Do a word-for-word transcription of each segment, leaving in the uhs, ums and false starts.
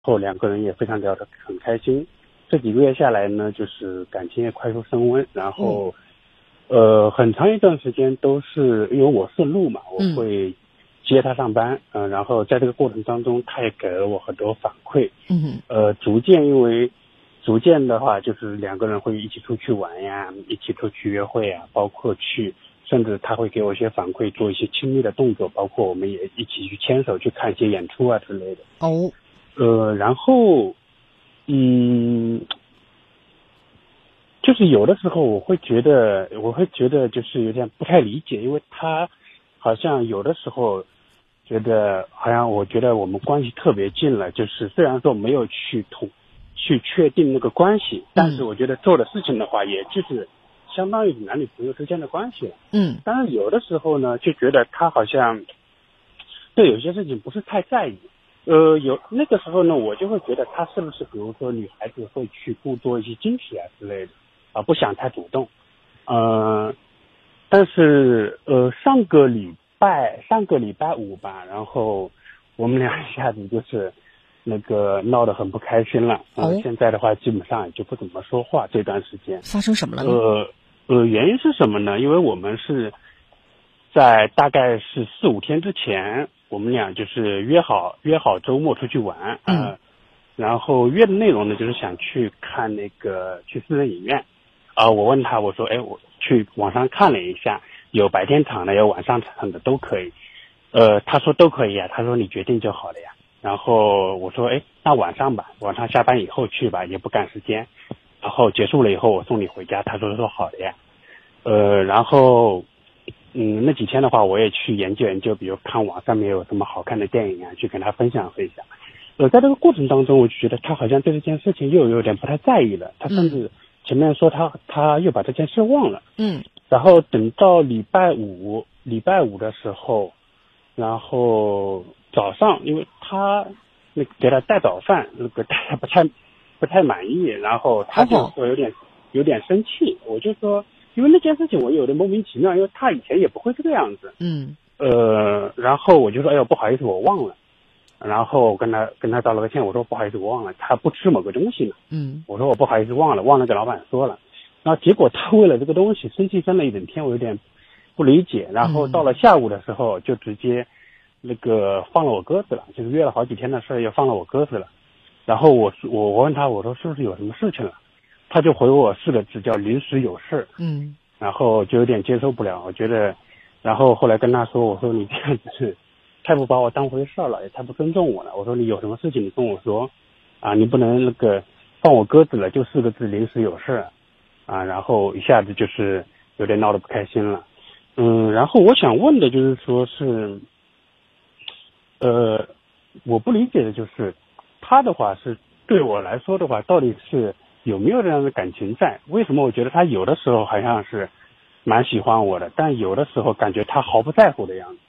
后两个人也非常聊得很开心。这几个月下来呢，就是感情也快速升温，然后、嗯、呃很长一段时间都是因为我顺路嘛，我会接他上班，嗯、呃，然后在这个过程当中，他也给了我很多反馈， 嗯， 呃，逐渐因为逐渐的话，就是两个人会一起出去玩呀，一起出去约会啊，包括去，甚至他会给我一些反馈，做一些亲密的动作，包括我们也一起去牵手去看一些演出啊之类的。 哦， 呃，然后，嗯，就是有的时候我会觉得，我会觉得就是有点不太理解，因为他好像有的时候觉得，好像我觉得我们关系特别近了，就是虽然说没有去统去确定那个关系，但是我觉得做的事情的话，也就是相当于男女朋友之间的关系了。 嗯， 但是有的时候呢，就觉得他好像对有些事情不是太在意。呃，有那个时候呢，我就会觉得他是不是，比如说女孩子会去故作一些矜持啊之类的，啊，不想太主动。呃，但是呃，上个礼拜上个礼拜五吧，然后我们俩一下子就是那个闹得很不开心了。呃、 哦， 现在的话基本上也就不怎么说话。这段时间发生什么了呢？ 呃呃，原因是什么呢？因为我们是在大概是四五天之前，我们俩就是约好约好周末出去玩，呃、 嗯， 然后约的内容呢就是想去看那个去私人影院，啊、呃，我问他我说，哎，我去网上看了一下，有白天场的，有晚上场的都可以，呃，他说都可以啊，他说你决定就好了呀。然后我说，哎，那晚上吧，晚上下班以后去吧，也不赶时间。然后结束了以后我送你回家，他说说好的呀。呃，然后。嗯，那几天的话，我也去研究研究，比如看网上面有什么好看的电影啊，去跟他分享分享。呃，在这个过程当中，我就觉得他好像对这件事情又有点不太在意了。他甚至前面说他他又把这件事忘了。 嗯。然后等到礼拜五，礼拜五的时候，然后早上，因为他那个给他带早饭，那个大家不太不太满意，然后他就说有点有点生气，我就说。因为那件事情我有点莫名其妙，因为他以前也不会这个样子。 嗯。 呃，然后我就说，哎呦，不好意思，我忘了。然后跟他跟他道了个歉，我说不好意思，我忘了，他不吃某个东西呢。 嗯。 我说我不好意思，忘了，忘了跟老板说了。然后结果他为了这个东西生气生了一整天，我有点不理解。然后到了下午的时候，就直接那个放了我鸽子了，就是约了好几天的事又放了我鸽子了。然后我我我问他，我说是不是有什么事情了？他就回我四个字，叫临时有事。 嗯， 然后就有点接受不了，我觉得，然后后来跟他说，我说你这样子是太不把我当回事了，也太不尊重我了。我说你有什么事情你跟我说，啊，你不能那个放我鸽子了，就四个字临时有事，啊，然后一下子就是有点闹得不开心了。嗯，然后我想问的就是说是，呃，我不理解的就是他的话是对我来说的话，到底是。有没有这样的感情在？为什么我觉得他有的时候好像是蛮喜欢我的，但有的时候感觉他毫不在乎的样子。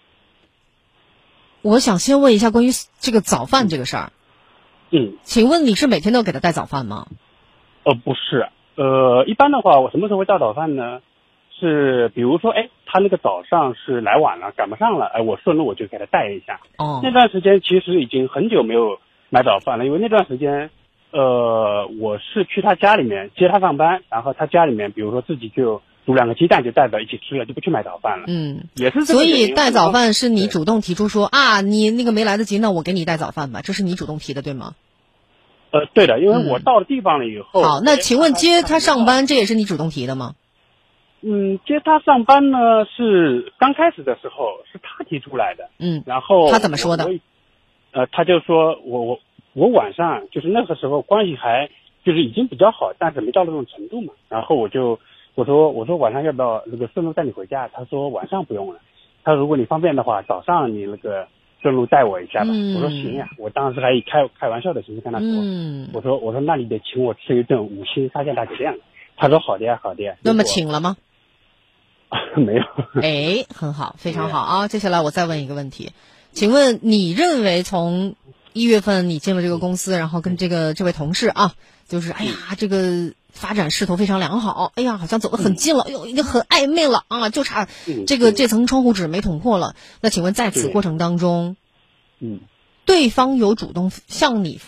我想先问一下关于这个早饭这个事儿。 嗯， 请问你是每天都给他带早饭吗？ 呃，不是，呃，一般的话，我什么时候会带早饭呢？是比如说，哎，他那个早上是来晚了，赶不上了，哎，我顺路我就给他带一下。 哦， 那段时间其实已经很久没有买早饭了，因为那段时间。呃，我是去他家里面接他上班，然后他家里面，比如说自己就煮两个鸡蛋就带着一起吃了，就不去买早饭了。 嗯， 也是这个。 所以带早饭是你主动提出说啊，你那个没来得及，那我给你带早饭吧，这是你主动提的，对吗？ 呃，对的，因为我到了地方了以后。 嗯、好，那请问接他上班，这也是你主动提的吗？ 嗯，接他上班呢是刚开始的时候是他提出来的。 嗯， 然后他怎么说的？ 呃，他就说我我。我晚上就是那个时候关系还就是已经比较好，但是没到那种程度嘛。然后我就我说我说晚上要不要那个顺路带你回家？他说晚上不用了。他说如果你方便的话，早上你那个顺路带我一下吧。 嗯、 我说行呀，我当时还以开开玩笑的形式跟他说， 嗯、 我说我说那你得请我吃一顿五星沙县大酒店。他说好的呀好的呀。 那么请了吗？ 没有。 哎，很好，非常好啊。接下来我再问一个问题，请问你认为从一月份你进了这个公司，然后跟这个这位同事啊，就是哎呀，这个发展势头非常良好，哎呀，好像走得很近了，哎呦，已经很暧昧了啊，就差这个这层窗户纸没捅破了。那请问在此过程当中， 嗯， 对方有主动向你